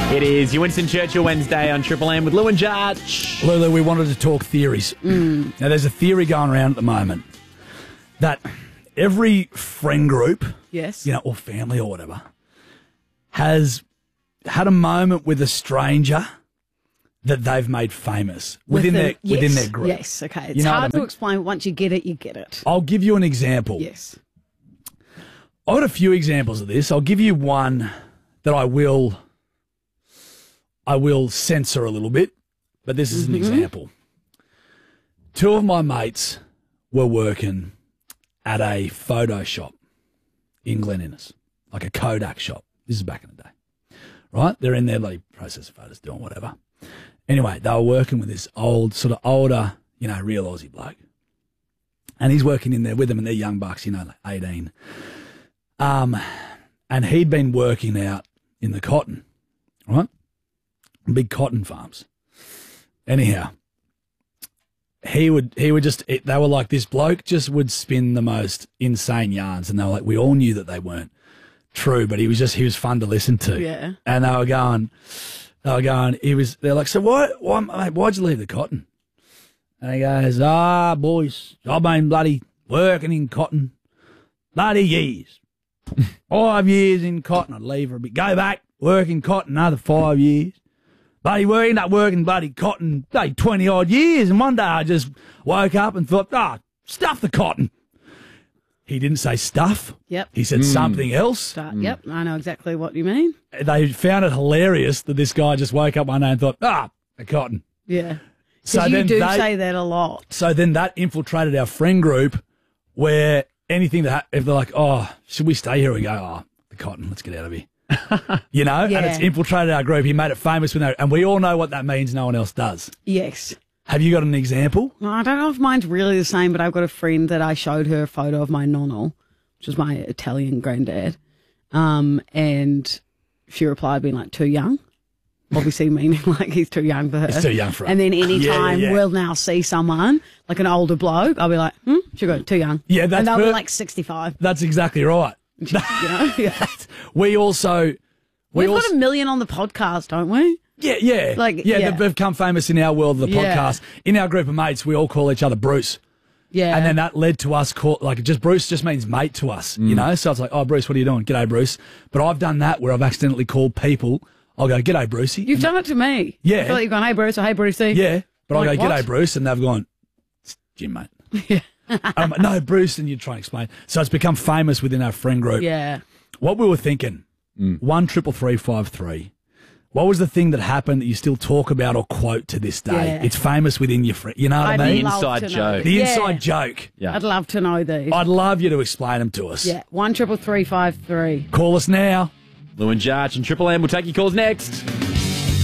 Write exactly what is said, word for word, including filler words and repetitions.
It is your Winston Churchill Wednesday on Triple M with Lou and Judge. Lulu, we wanted to talk theories. Mm. Now, there's a theory going around at the moment that every friend group, Yes. you know, or family or whatever, has had a moment with a stranger that they've made famous within Within- their within yes, their group. Yes, okay. It's You know what hard I mean? to explain. Once you get it, you get it. I'll give you an example. Yes. I've got a few examples of this. I'll give you one that I will I will censor a little bit, but this is an Mm-hmm. example. Two of my mates were working at a photo shop in Glen Innes, like a Kodak shop. This is back in the day, right? They're in there, like processing photos, doing whatever. Anyway, they were working with this old, sort of older, you know, real Aussie bloke. And he's working in there with them, and they're young bucks, you know, like eighteen. Um, and he'd been working out in the cotton, right? Big cotton farms. Anyhow, he would he would just it, they were like, this bloke just would spin the most insane yarns, and they were like, we all knew that they weren't true, but he was just he was fun to listen to. Yeah. And they were going, they were going. He was. They're like, so why why mate, why'd you leave the cotton? And he goes, ah, boys, I've been bloody working in cotton bloody years. Five years in cotton, I'd leave for a bit. Go back, work in cotton another five years. Bloody, we ended up working bloody cotton, bloody twenty odd years, and one day I just woke up and thought, ah, stuff the cotton. He didn't say stuff. Yep. He said something else. Start. Yep. I know exactly what you mean. They found it hilarious that this guy just woke up one day and thought, ah, the cotton. Yeah. So Because you then do they- say that a lot. So then that infiltrated our friend group, where anything that ha- if they're like, oh, should we stay here? We go, oh, the cotton, let's get out of here. You know, Yeah. and it's infiltrated our group. He made it famous with that, and we all know what that means. No one else does. Yes. Have you got an example? Well, I don't know if mine's really the same, but I've got a friend that I showed her a photo of my nonno, which was my Italian granddad, um, and she replied being like, too young. Obviously meaning like he's too young for her. He's too young for her. And then Yeah, anytime yeah, yeah. we'll now see someone, like an older bloke, I'll be like, hmm, she'll go, too young. Yeah, that's And they'll per- be like sixty-five. That's exactly right. You know? Yeah. We also, we We've also, got a million on the podcast, don't we? yeah, yeah, like, yeah, yeah. They've become famous in our world of the Yeah. podcast. In our group of mates, we all call each other Bruce. Yeah. And then that led to us call like just Bruce just means mate to us, you know. So it's like, oh, Bruce, what are you doing? G'day, Bruce. But I've done that where I've accidentally called people. I'll go, g'day, Brucey. You've And done it to me. Yeah. I feel like you've gone, hey, Bruce, or hey, Brucey. Yeah, but Like, I go, g'day, what? Bruce, and they've gone, it's Jim, mate. Yeah. And I'm like, no, Bruce, and you try and explain. So it's become famous within our friend group. Yeah. What we were thinking, one triple three five three. What was the thing that happened that you still talk about or quote to this day? Yeah. It's famous within your friend. You know what I'd I mean? love inside to know. joke. The Yeah. inside joke. Yeah. I'd love to know these. I'd love you to explain them to us. Yeah. One triple three five three. Call us now. Lou and Judge and Triple M will take your calls next.